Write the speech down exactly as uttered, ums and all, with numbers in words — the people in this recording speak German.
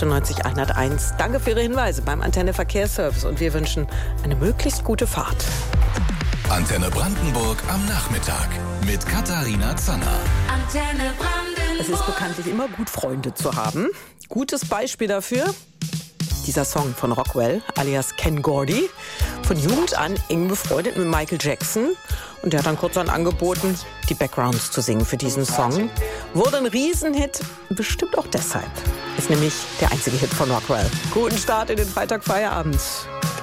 achtundneunzig hunderteins. Danke für Ihre Hinweise beim Antenne Verkehrsservice und wir wünschen eine möglichst gute Fahrt. Antenne Brandenburg am Nachmittag mit Katharina Zanner. Antenne Brandenburg. Es ist bekanntlich immer gut, Freunde zu haben. Gutes Beispiel dafür: dieser Song von Rockwell, alias Ken Gordy, von Jugend an eng befreundet mit Michael Jackson. Und der hat dann kurzerhand angeboten, die Backgrounds zu singen für diesen Song. Wurde ein Riesenhit, bestimmt auch deshalb. Ist nämlich der einzige Hit von Rockwell. Guten Start in den Freitagfeierabend.